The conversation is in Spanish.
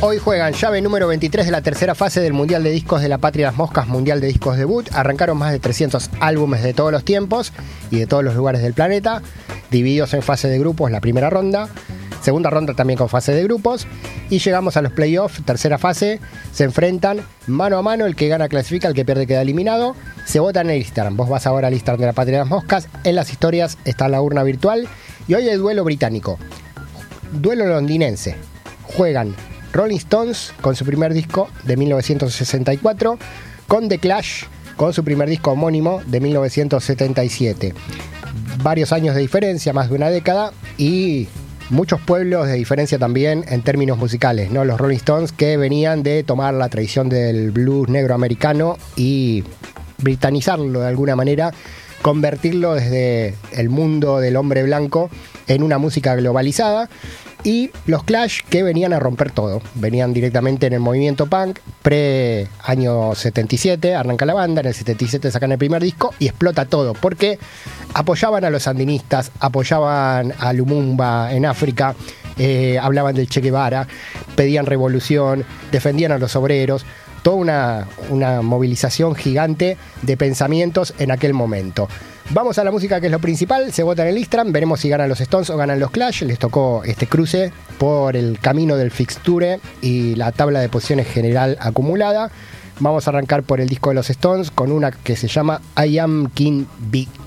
Hoy juegan llave número 23 de la tercera fase del Mundial de Discos de la Patria de las Moscas, Mundial de Discos Debut. Arrancaron más de 300 álbumes de todos los tiempos y de todos los lugares del planeta, divididos en fase de grupos la primera ronda, segunda ronda también con fase de grupos, y llegamos a los playoffs, tercera fase. Se enfrentan mano a mano, el que gana clasifica, el que pierde queda eliminado. Se vota en el Instagram, vos vas ahora al Instagram de la Patria de las Moscas, en las historias está la urna virtual, y hoy hay duelo británico, duelo londinense. Juegan Rolling Stones con su primer disco de 1964, con The Clash con su primer disco homónimo de 1977. Varios años de diferencia, más de una década, y muchos pueblos de diferencia también en términos musicales, ¿no? Los Rolling Stones, que venían de tomar la tradición del blues negro americano y britanizarlo de alguna manera, convertirlo desde el mundo del hombre blanco en una música globalizada. Y los Clash, que venían a romper todo, venían directamente en el movimiento punk, pre-año 77, arranca la banda, en el 77 sacan el primer disco y explota todo, porque apoyaban a los sandinistas, apoyaban a Lumumba en África, hablaban del Che Guevara, pedían revolución, defendían a los obreros, toda una movilización gigante de pensamientos en aquel momento. Vamos a la música, que es lo principal. Se vota en el Instagram, veremos si ganan los Stones o ganan los Clash. Les tocó este cruce por el camino del fixture y la tabla de posiciones general acumulada. Vamos a arrancar por el disco de los Stones con una que se llama I Am King Bee.